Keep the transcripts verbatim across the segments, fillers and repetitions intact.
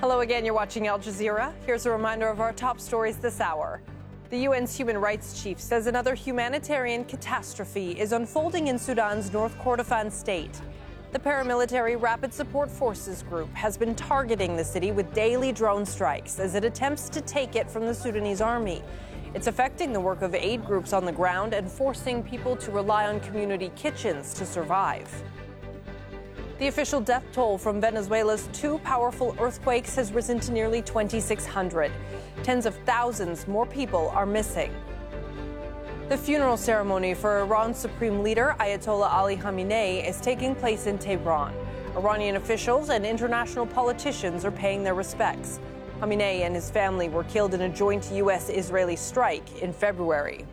Hello again, you're watching Al Jazeera. Here's a reminder of our top stories this hour. The U N's human rights chief says another humanitarian catastrophe is unfolding in Sudan's North Kordofan state. The paramilitary Rapid Support Forces group has been targeting the city with daily drone strikes as it attempts to take it from the Sudanese army. It's affecting the work of aid groups on the ground and forcing people to rely on community kitchens to survive. The official death toll from Venezuela's two powerful earthquakes has risen to nearly twenty-six hundred. Tens of thousands more people are missing. The funeral ceremony for Iran's supreme leader, Ayatollah Ali Khamenei, is taking place in Tehran. Iranian officials and international politicians are paying their respects. Khamenei and his family were killed in a joint U S Israeli strike in February.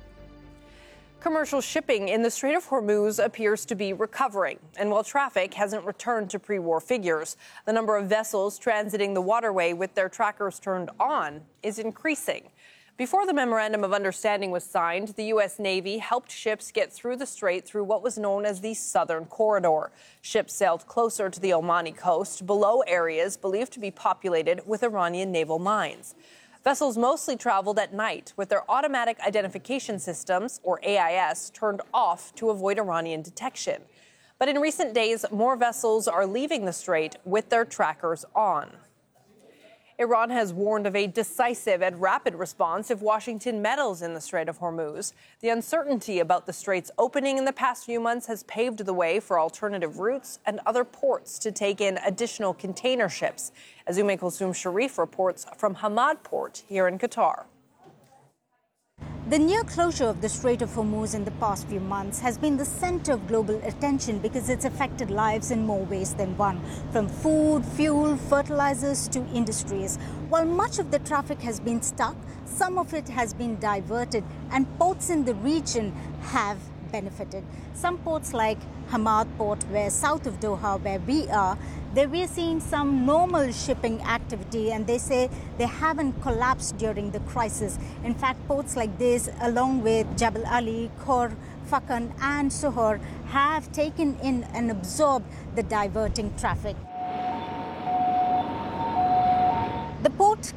Commercial shipping in the Strait of Hormuz appears to be recovering, and while traffic hasn't returned to pre-war figures, the number of vessels transiting the waterway with their trackers turned on is increasing. Before the Memorandum of Understanding was signed, the U S Navy helped ships get through the strait through what was known as the Southern Corridor. Ships sailed closer to the Omani coast, below areas believed to be populated with Iranian naval mines. Vessels mostly traveled at night with their automatic identification systems, or A I S, turned off to avoid Iranian detection. But in recent days, more vessels are leaving the strait with their trackers on. Iran has warned of a decisive and rapid response if Washington meddles in the Strait of Hormuz. The uncertainty about the strait's opening in the past few months has paved the way for alternative routes and other ports to take in additional container ships, as Ume Kulsum Sharif reports from Hamad Port here in Qatar. The near closure of the Strait of Hormuz in the past few months has been the center of global attention because it's affected lives in more ways than one, from food, fuel, fertilizers to industries. While much of the traffic has been stuck, some of it has been diverted, and ports in the region have benefited. Some ports like Hamad Port, where south of Doha, where we are, there we are seeing some normal shipping activity, and they say they haven't collapsed during the crisis. In fact, ports like this, along with Jebel Ali, Khor, Fakkan and Sohor, have taken in and absorbed the diverting traffic. The port